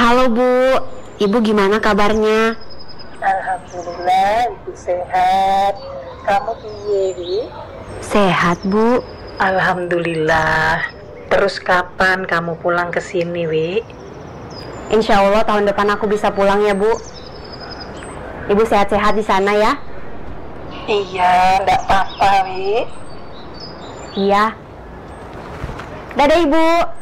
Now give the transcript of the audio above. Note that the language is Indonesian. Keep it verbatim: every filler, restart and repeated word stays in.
Halo Bu, Ibu gimana kabarnya? Alhamdulillah, Ibu sehat. Kamu piye, Wi? Sehat Bu. Alhamdulillah. Terus kapan kamu pulang ke sini, Wi? Insya Allah tahun depan aku bisa pulang ya Bu. Ibu sehat-sehat di sana ya? Iya, enggak apa-apa, Wi. Iya. Dadah Ibu.